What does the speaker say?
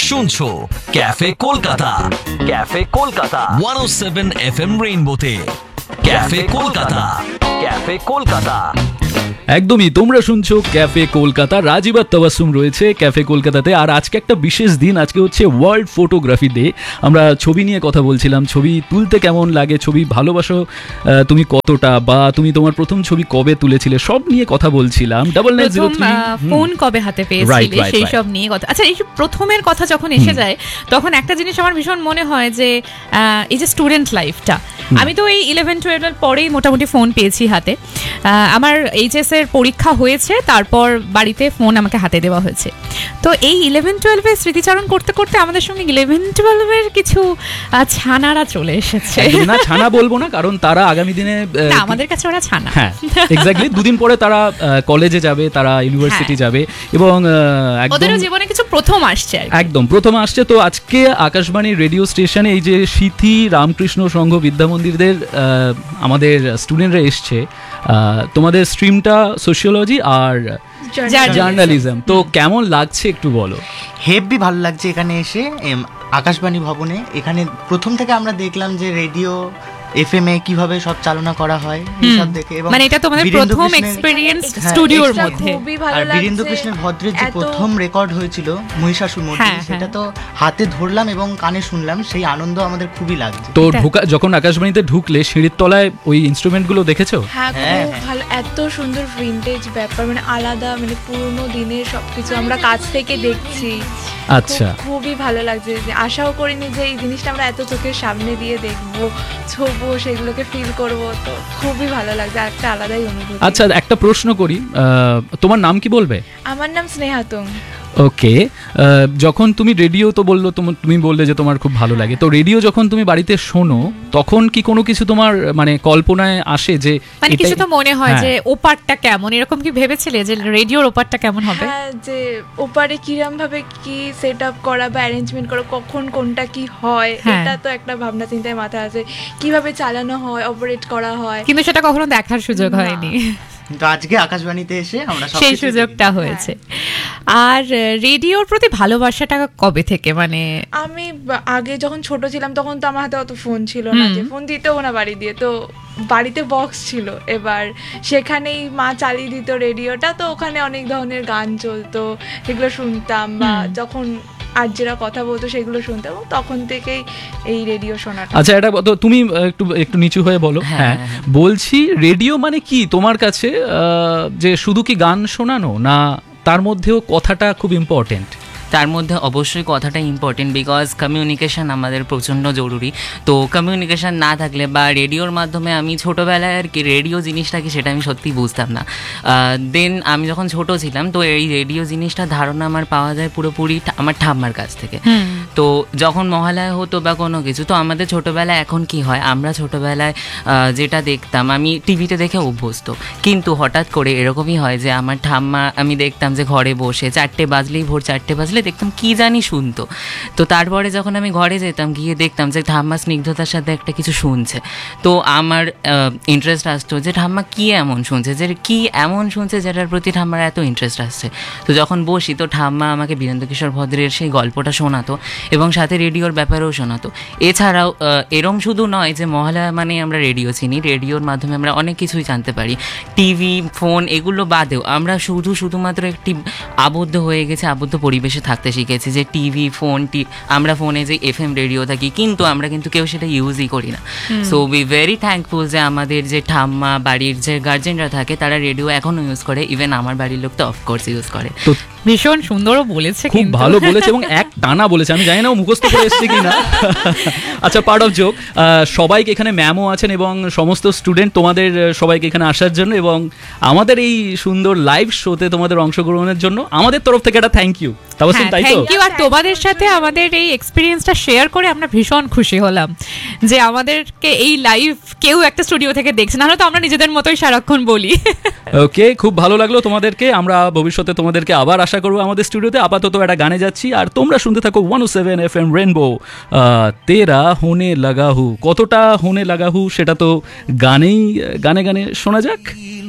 শুনছো cafe Kolkata 107 FM রেইনবোতে cafe Kolkata একদমই তোমরা শুনছো ক্যাফে কলকাতা। রাজীব আর তাবাসসুম রয়েছে ক্যাফে কলকাতাতে। আর আজকে একটা বিশেষ দিন, আজকে হচ্ছে ওয়ার্ল্ড ফটোগ্রাফি ডে। আমরা ছবি নিয়ে কথা বলছিলাম, ছবি তুলতে কেমন লাগে, ছবি ভালোবাসো তুমি কতটা, বা তুমি তোমার প্রথম ছবি কবে তুলেছিলে, সব নিয়ে কথা বলছিলাম। 9903 ফোন কবে হাতে পেয়েছিলে সেই সব নিয়ে কথা। আচ্ছা, এই প্রথমের কথা যখন এসে যায় তখন একটা জিনিস আমার ভীষণ মনে হয় যে এই যে স্টুডেন্ট লাইফটা, আমি তো এই 11-12 পরেই মোটামুটি ফোন পেয়েছি হাতে। আমার এইচএস এর পরীক্ষা হয়েছে, তারপর বাড়িতে ফোন আমাকে হাতে দেওয়া হয়েছে। তো এই 11-12 এর স্মৃতিচারণ করতে করতে আমাদের সঙ্গে 11-12 এর কিছু ছানারা চলে এসেছে। না, ছানা বলবো না, কারণ তারা আগামী দিনে আমাদের কাছে ওরা ছানা। হ্যাঁ, এক্স্যাক্টলি। দুদিন পরে তারা কলেজে যাবে, তারা ইউনিভার্সিটি যাবে, এবং ওদেরও জীবনে কিছু প্রথম আসছে, একদম প্রথম আসছে। তো আজকে আকাশবাণী রেডিও স্টেশনে এই যে সিথি রামকৃষ্ণ সংঘ বিদ্যা মন্দিরদের আমাদের স্টুডেন্টরা এসছে। তোমাদের স্ট্রিমটা সোশিওলজি আর জার্নালিজম। তো কেমন লাগছে একটু বলো। হেভি ভালো লাগছে এখানে এসে, আকাশবাণী ভবনে। এখানে প্রথম থেকে আমরা দেখলাম যে রেডিও এফএম এ কিভাবে সব চালনা করা হয়, এইসব দেখে। এবং মানে এটা তোমাদের প্রথম এক্সপেরিয়েন্স স্টুডিওর মধ্যে। আর বীরেন্দ্র কৃষ্ণের ভদ্রের যে প্রথম রেকর্ড হয়েছিল মহিষাসুর মূর্তি, সেটা তো হাতে ধরলাম এবং কানে শুনলাম, সেই আনন্দ আমাদের খুবই লাগছে। তো যখন আকাশবাণীতে ঢুকলে সিঁড়ির তলায় ওই ইনস্ট্রুমেন্টগুলো দেখেছো? হ্যাঁ, খুব ভালো, এত সুন্দর ভিনটেজ ব্যাপার, মানে আলাদা, মানে পুরনো দিনের সবকিছু আমরা কাছ থেকে দেখছি। আচ্ছা, খুবই ভালো লাগছে। আশাও করিনি যে এই জিনিসটা আমরা এত চোখের সামনে দিয়ে দেখবো, ছবো, সেগুলোকে ফিল করবো। তো খুবই ভালো লাগছে, একটা আলাদাই অনুভূতি। আচ্ছা, একটা প্রশ্ন করি, তোমার নাম কি বলবে? আমার নাম স্নেহাতং। ওকে, যখন তুমি রেডিও, তো বললো তুমি বললে যে তোমার খুব ভালো লাগে, তো রেডিও যখন তুমি বাড়িতে শোনো তখন কি কোনো কিছু তোমার মানে কল্পনায় আসে যে মানে কিছু তো মনে হয় যে ওপারটা কেমন, এরকম কি ভেবেছিলে যে রেডিওর ওপারটা কেমন হবে? হ্যাঁ, যে ওপারে কিরম ভাবে কি সেট আপ করা বা অ্যারেঞ্জমেন্ট করা, কখন কোনটা কি হয়, এটা তো একটা ভাবনা চিন্তায় মাথায় আছে, কিভাবে চালানো হয়, অপারেট করা হয়, কিন্তু সেটা কখনো দেখার সুযোগ হয়নি। কিন্তু আজকে আকাশবাণীতে এসে আমরা সেই সুযোগটা হয়েছে। আর রেডিওর প্রতি ভালোবাসাটা কবে থেকে? মানে আমি আগে যখন ছোট ছিলাম তখন তো আমার হাতে অত ফোন ছিল না, যে ফোন দিতেও না বাড়ি দিয়ে, তো বাড়িতে বক্স ছিল, এবার সেখানেই মা চালিয়ে দিত রেডিওটা, তো ওখানে অনেক ধরনের গান চলতো, সেগুলো শুনতাম, বা যখন আর যারা কথা বলতো সেগুলো শুনতাম, তখন থেকেই এই রেডিও শোনাটা। আচ্ছা, এটা তুমি একটু নিচু হয়ে বলো। হ্যাঁ, বলছি রেডিও মানে কি তোমার কাছে, যে শুধু কি গান শোনানো, না তার মধ্যেও কথাটা খুব ইম্পর্টেন্ট? তার মধ্যে অবশ্যই কথাটা ইম্পর্টেন্ট, বিকজ কমিউনিকেশান আমাদের প্রচণ্ড জরুরি। তো কমিউনিকেশান না থাকলে, বা রেডিওর মাধ্যমে, আমি ছোটোবেলায় আর কি রেডিও জিনিসটা কি সেটা আমি সত্যি বুঝতাম না। দেন আমি যখন ছোট ছিলাম, তো এই রেডিও জিনিসটা ধারণা আমার পাওয়া যায় পুরোপুরি আমার ঠাম্মার কাছ থেকে। তো যখন মহালয়া হতো বা কোনো কিছু, তো আমাদের ছোটোবেলায় এখন কি হয়, আমরা ছোটোবেলায় যেটা দেখতাম, আমি টিভিতে দেখে অভ্যস্ত, কিন্তু হঠাৎ করে এরকমই হয় যে আমার ঠাম্মা, আমি দেখতাম যে ঘরে বসে 4টে বাজলেই, ভোর 4টে বাজলে দেখতাম কি জানি শুনতো। তো তারপরে যখন আমি ঘরে যেতাম, গিয়ে দেখতাম যে ঠাম্মা স্নিগ্ধতার সাথে একটা কিছু শুনছে, তো আমার ইন্টারেস্ট আসতো যে ঠাম্মা কি এমন শুনছে, যেটার প্রতি ঠাম্মার এত ইন্টারেস্ট আসছে। তো যখন বসি, তো ঠাম্মা আমাকে বীরেন্দ্র কিশোর ভদ্রের সেই গল্পটা শোনাতো, এবং সাথে রেডিওর ব্যাপারেও শোনাতো। এছাড়াও এরম শুধু নয় যে মহালয়া মানে আমরা রেডিও চিনি, রেডিওর মাধ্যমে আমরা অনেক কিছুই জানতে পারি। টিভি, ফোন, এগুলো বাদেও আমরা শুধুমাত্র একটি আবদ্ধ পরিবেশে থাকতে শিখেছি, যে টিভি, ফোন, আমরা ফোনে যে এফএম রেডিও থাকি, কিন্তু আমরা কিন্তু কেউ সেটা ইউজই করি না। সো উই ভেরি থ্যাঙ্কফুল যে আমাদের যে ঠাম্মা, বাড়ির যে গার্জেনরা থাকে, তারা রেডিও এখনো ইউজ করে। ইভেন আমার বাড়ির লোক তো অফকোর্স ইউজ করে। ভীষণ সুন্দরও বলেছে, খুব ভালো বলেছে, এবং এক টানা বলেছে। আমি জানি না ও মুখস্থ করে এসছে কিনা। আচ্ছা, পার্ট অফ জোক। সবাইকে এখানে ম্যামও আছেন এবং সমস্ত স্টুডেন্ট, তোমাদের সবাইকে এখানে আসার জন্য এবং আমাদের এই সুন্দর লাইভ শোতে তোমাদের অংশগ্রহণের জন্য আমাদের তরফ থেকে একটা থ্যাংক ইউ। তাবাসসুম, তাই তো? Thank you. আর তোমাদের সাথে আমাদের এই এক্সপিরিয়েন্সটা শেয়ার করে আমরা ভীষণ খুশি হলাম যে আমাদেরকে এই লাইভ কেউ একটা স্টুডিও থেকে দেখছে, নাহলে তো আমরা নিজেদের মতোই সারাক্ষণ বলি। ওকে, খুব ভালো লাগলো তোমাদেরকে। আমরা ভবিষ্যতে তোমাদেরকে আবার আশা করবো আমাদের স্টুডিওতে। আপাতত একটা গানে যাচ্ছি, আর তোমরা শুনতে থাকো 107 FM রেইনবো। তেরা হোনে লাগা হু, কতটা হোনে লাগা হু সেটা তো গানে শোনা যাক।